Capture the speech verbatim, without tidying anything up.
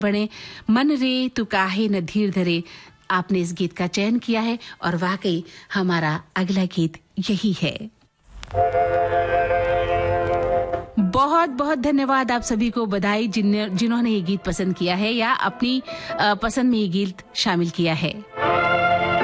बड़े मन रे तू काहे न धीर धरे, आपने इस गीत का चयन किया है और वाकई हमारा अगला गीत यही है। बहुत बहुत धन्यवाद आप सभी को, बधाई जिन जिन्होंने ये गीत पसंद किया है या अपनी पसंद में ये गीत शामिल किया है।